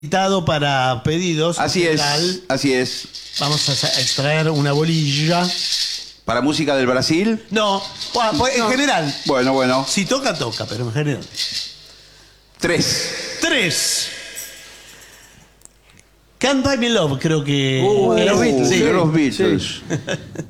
Invitado para pedidos. Así es, así es. Vamos a extraer una bolilla. ¿Para música del Brasil? No, en general. Bueno. Si toca, toca, pero en general. 3. Can't Buy Me Love, creo que... de los Beatles. Sí. De los Beatles.